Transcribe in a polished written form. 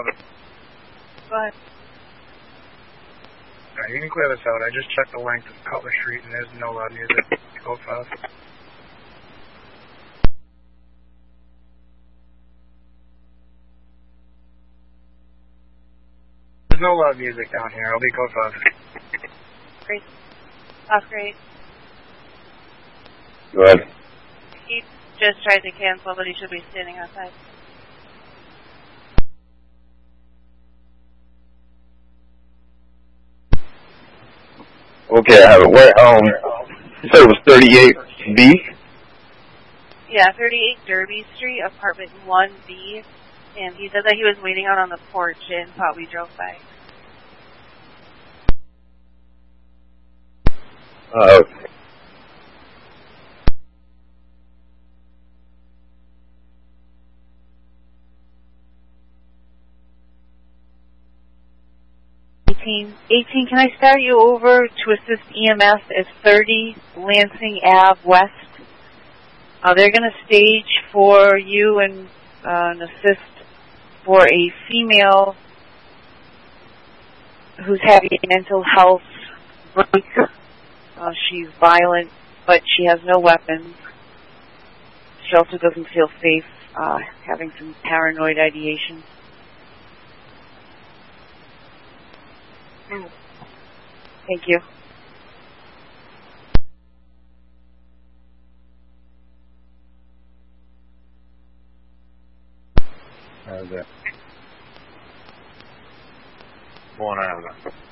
5. Go ahead. Alright, you can clear this out. I just checked the length of Cutler Street and there's no loud music. Code 5. There's no loud music down here. I'll be code 5. Great. Off great. Go ahead. He just tried to cancel, but he should be standing outside. Okay, I have it. Where, you said it was 38B? Yeah, 38 Derby Street, apartment 1B. And he said that he was waiting out on the porch and thought we drove by. Okay. Can I start you over to assist EMS at 30 Lansing Ave West? They're going to stage for you and an assist for a female who's having a mental health break. She's violent, but she has no weapons. She also doesn't feel safe, having some paranoid ideation. Thank you. How's that? Going on.